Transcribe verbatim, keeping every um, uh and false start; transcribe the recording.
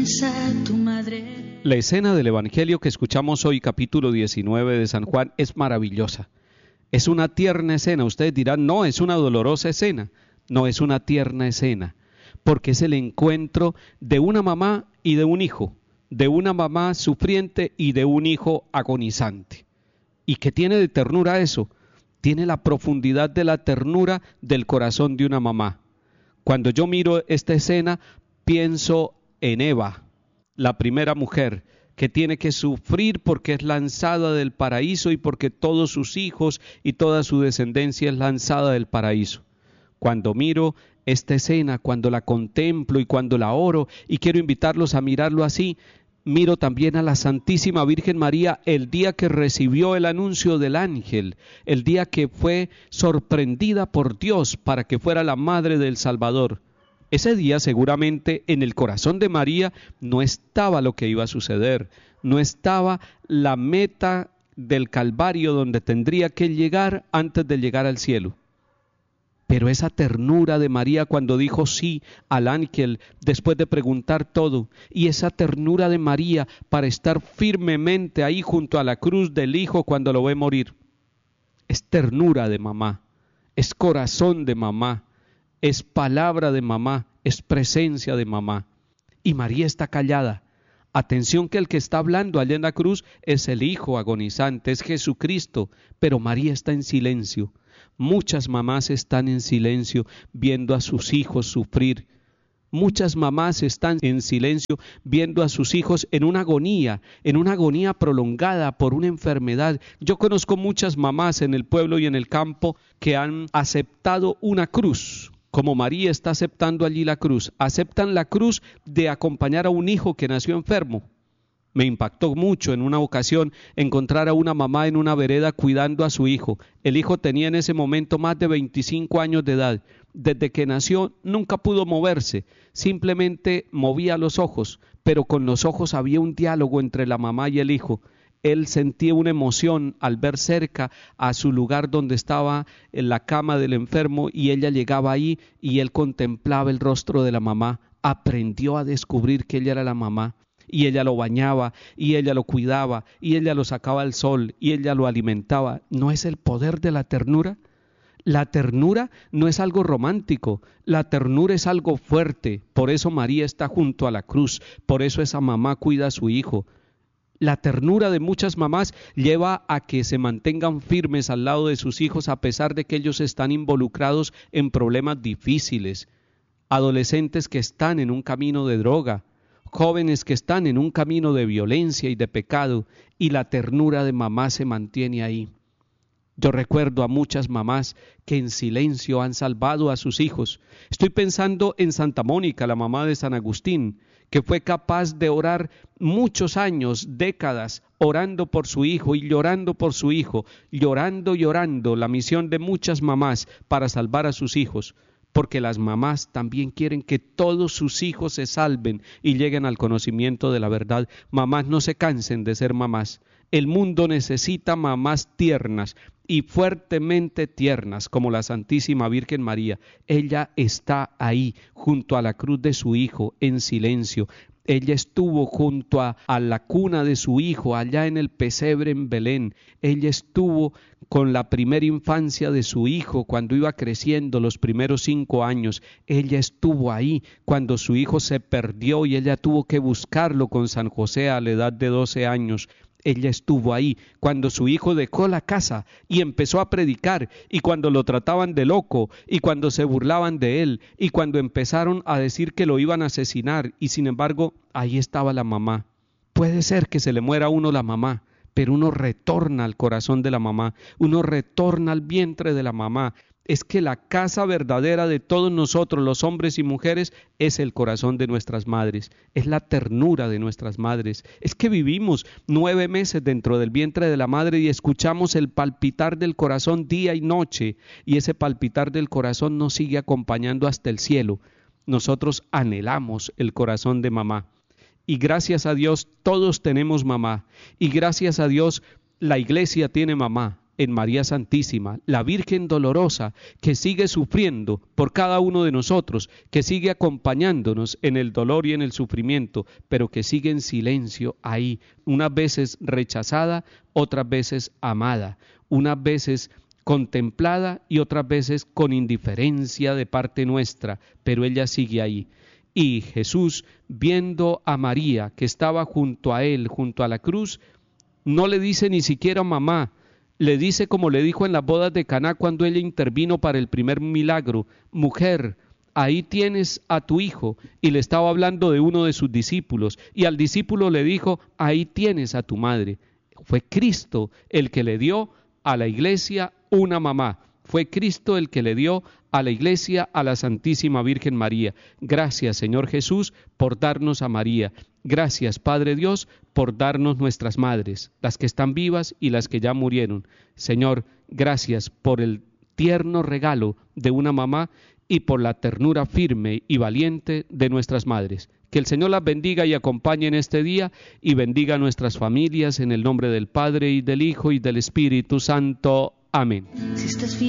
Tu madre. La escena del Evangelio que escuchamos hoy, capítulo diecinueve de San Juan, es maravillosa. Es una tierna escena. Ustedes dirán, no, es una dolorosa escena. No, es una tierna escena, porque es el encuentro de una mamá y de un hijo, de una mamá sufriente y de un hijo agonizante. ¿Y qué tiene de ternura eso? Tiene la profundidad de la ternura del corazón de una mamá. Cuando yo miro esta escena, pienso en Eva, la primera mujer que tiene que sufrir porque es lanzada del paraíso y porque todos sus hijos y toda su descendencia es lanzada del paraíso. Cuando miro esta escena, cuando la contemplo y cuando la oro, y quiero invitarlos a mirarlo así, miro también a la Santísima Virgen María el día que recibió el anuncio del ángel, el día que fue sorprendida por Dios para que fuera la madre del Salvador. Ese día seguramente en el corazón de María no estaba lo que iba a suceder, no estaba la meta del Calvario donde tendría que llegar antes de llegar al cielo. Pero esa ternura de María cuando dijo sí al ángel después de preguntar todo, y esa ternura de María para estar firmemente ahí junto a la cruz del Hijo cuando lo ve morir, es ternura de mamá, es corazón de mamá, es palabra de mamá, es presencia de mamá. Y María está callada. Atención que el que está hablando allá en la cruz es el Hijo agonizante, es Jesucristo, pero María está en silencio. Muchas mamás están en silencio viendo a sus hijos sufrir. Muchas mamás están en silencio viendo a sus hijos en una agonía, en una agonía prolongada por una enfermedad. Yo conozco muchas mamás en el pueblo y en el campo que han aceptado una cruz, como María está aceptando allí la cruz. Aceptan la cruz de acompañar a un hijo que nació enfermo. Me impactó mucho en una ocasión encontrar a una mamá en una vereda cuidando a su hijo. El hijo tenía en ese momento más de veinticinco años de edad. Desde que nació nunca pudo moverse, simplemente movía los ojos, pero con los ojos había un diálogo entre la mamá y el hijo. Él sentía una emoción al ver cerca a su lugar donde estaba en la cama del enfermo y ella llegaba ahí y él contemplaba el rostro de la mamá. Aprendió a descubrir que ella era la mamá. Y ella lo bañaba, y ella lo cuidaba, y ella lo sacaba al sol, y ella lo alimentaba. ¿No es el poder de la ternura? La ternura no es algo romántico, la ternura es algo fuerte. Por eso María está junto a la cruz, por eso esa mamá cuida a su hijo. La ternura de muchas mamás lleva a que se mantengan firmes al lado de sus hijos a pesar de que ellos están involucrados en problemas difíciles. Adolescentes que están en un camino de droga, jóvenes que están en un camino de violencia y de pecado, y la ternura de mamá se mantiene ahí. Yo recuerdo a muchas mamás que en silencio han salvado a sus hijos. Estoy pensando en Santa Mónica, la mamá de San Agustín, que fue capaz de orar muchos años, décadas, orando por su hijo y llorando por su hijo, llorando, llorando, la misión de muchas mamás para salvar a sus hijos. Porque las mamás también quieren que todos sus hijos se salven y lleguen al conocimiento de la verdad. Mamás, no se cansen de ser mamás. El mundo necesita mamás tiernas y fuertemente tiernas como la Santísima Virgen María. Ella está ahí junto a la cruz de su hijo en silencio. Ella estuvo junto a, a la cuna de su hijo, allá en el pesebre en Belén. Ella estuvo con la primera infancia de su hijo cuando iba creciendo los primeros cinco años. Ella estuvo ahí cuando su hijo se perdió y ella tuvo que buscarlo con San José a la edad de doce años. Ella estuvo ahí cuando su hijo dejó la casa y empezó a predicar, y cuando lo trataban de loco, y cuando se burlaban de él, y cuando empezaron a decir que lo iban a asesinar, y sin embargo, ahí estaba la mamá. Puede ser que se le muera a uno la mamá, pero uno retorna al corazón de la mamá, uno retorna al vientre de la mamá. Es que la casa verdadera de todos nosotros, los hombres y mujeres, es el corazón de nuestras madres, es la ternura de nuestras madres. Es que vivimos nueve meses dentro del vientre de la madre y escuchamos el palpitar del corazón día y noche, y ese palpitar del corazón nos sigue acompañando hasta el cielo. Nosotros anhelamos el corazón de mamá, y gracias a Dios todos tenemos mamá, y gracias a Dios la iglesia tiene mamá. en María Santísima, la Virgen dolorosa, que sigue sufriendo por cada uno de nosotros, que sigue acompañándonos en el dolor y en el sufrimiento, pero que sigue en silencio ahí, unas veces rechazada, otras veces amada, unas veces contemplada y otras veces con indiferencia de parte nuestra, pero ella sigue ahí. Y Jesús, viendo a María que estaba junto a él, junto a la cruz, no le dice ni siquiera mamá, le dice como le dijo en las bodas de Caná cuando ella intervino para el primer milagro: mujer, ahí tienes a tu hijo. Y le estaba hablando de uno de sus discípulos, y al discípulo le dijo: ahí tienes a tu madre. Fue Cristo el que le dio a la iglesia una mamá. Fue Cristo el que le dio a la iglesia a la Santísima Virgen María. Gracias, Señor Jesús, por darnos a María. Gracias, Padre Dios, por darnos nuestras madres, las que están vivas y las que ya murieron. Señor, gracias por el tierno regalo de una mamá y por la ternura firme y valiente de nuestras madres. Que el Señor las bendiga y acompañe en este día y bendiga a nuestras familias en el nombre del Padre y del Hijo y del Espíritu Santo. Amén. Si estás